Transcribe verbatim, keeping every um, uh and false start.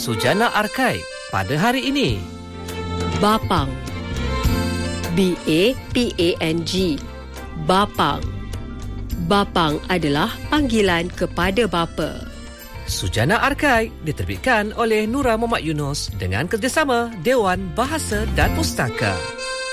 Sujana Arkai pada hari ini. Bapang. B A P A N G. Bapang. Bapang adalah panggilan kepada bapa. Sujana Arkai diterbitkan oleh Nura Muhammad Yunus dengan kerjasama Dewan Bahasa dan Pustaka.